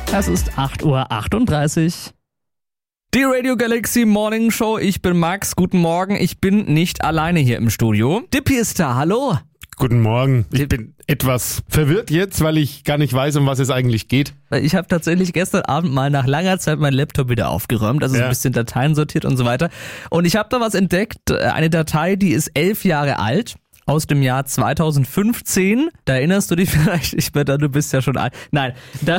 Es ist 8:38 Uhr. Die Radio Galaxy Morning Show. Ich bin Max. Guten Morgen. Ich bin nicht alleine hier im Studio. Dippy ist da. Hallo. Guten Morgen. Ich bin etwas verwirrt jetzt, weil ich gar nicht weiß, um was es eigentlich geht. Ich habe tatsächlich gestern Abend mal nach langer Zeit meinen Laptop wieder aufgeräumt, also ein bisschen Dateien sortiert und so weiter. Und ich habe da was entdeckt, eine Datei, die ist 11 Jahre alt. Aus dem Jahr 2015. Da erinnerst du dich vielleicht nicht mehr, du bist ja schon alt. Nein,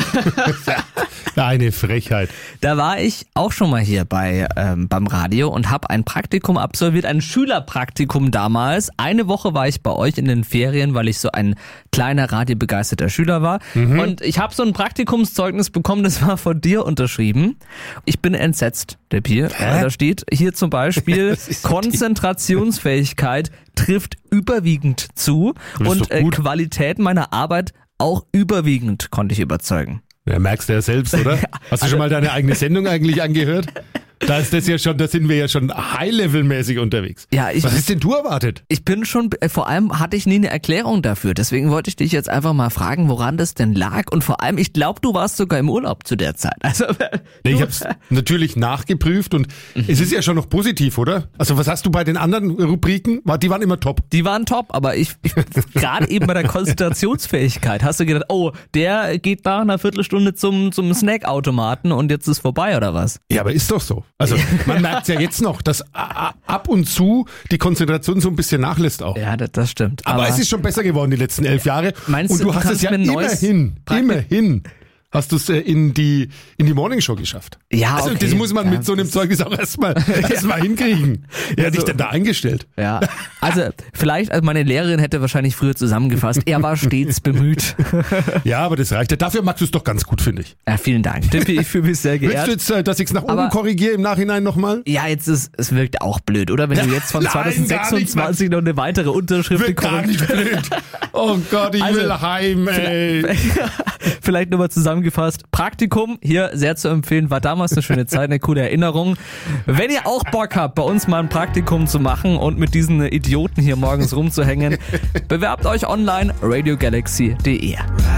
Eine Frechheit. Da war ich auch schon mal hier beim Radio und habe ein Praktikum absolviert, ein Schülerpraktikum damals. Eine Woche war ich bei euch in den Ferien, weil ich so ein kleiner radiobegeisterter Schüler war. Und ich habe so ein Praktikumszeugnis bekommen, das war von dir unterschrieben. Ich bin entsetzt, der Pier. Da steht hier zum Beispiel Konzentrationsfähigkeit trifft überwiegend zu und Qualität meiner Arbeit auch überwiegend konnte ich überzeugen. Ja, merkst du ja selbst, oder? Hast du schon mal deine eigene Sendung eigentlich angehört? Da sind wir ja schon High-Level-mäßig unterwegs. Ja, was ist denn du erwartet? Ich bin schon, vor allem hatte ich nie eine Erklärung dafür. Deswegen wollte ich dich jetzt einfach mal fragen, woran das denn lag. Und vor allem, ich glaube, du warst sogar im Urlaub zu der Zeit. Also, ich habe es natürlich nachgeprüft und es ist ja schon noch positiv, oder? Also was hast du bei den anderen Rubriken? Die waren immer top. Die waren top, aber ich gerade eben bei der Konzentrationsfähigkeit hast du gedacht, oh, der geht nach einer Viertelstunde zum Snackautomaten und jetzt ist vorbei, oder was? Ja, aber ist doch so. Also man merkt ja jetzt noch, dass ab und zu die Konzentration so ein bisschen nachlässt auch. Ja, das stimmt. Aber es ist schon besser geworden die letzten 11 Jahre. Meinst und du hast es ja immerhin hast du es in die Morningshow geschafft. Ja, also okay. Das muss man mit so einem Zeugnis auch erstmal hinkriegen. Wer hat dich denn da eingestellt? Ja, also vielleicht, meine Lehrerin hätte wahrscheinlich früher zusammengefasst, er war stets bemüht. Ja, aber das reicht ja. Dafür magst du es doch ganz gut, finde ich. Ja, vielen Dank. Tippi, ich fühle mich sehr geehrt. Willst du jetzt, dass ich es nach oben korrigiere im Nachhinein nochmal? Ja, es wirkt auch blöd, oder? Wenn du jetzt von 2026 noch eine weitere Unterschrift bekommst. Gar nicht blöd. Oh Gott, ich will heim, ey. Vielleicht nur mal zusammengefasst. Praktikum, hier sehr zu empfehlen, war damals eine schöne Zeit, eine coole Erinnerung. Wenn ihr auch Bock habt, bei uns mal ein Praktikum zu machen und mit diesen Idioten hier morgens rumzuhängen, bewerbt euch online radiogalaxy.de.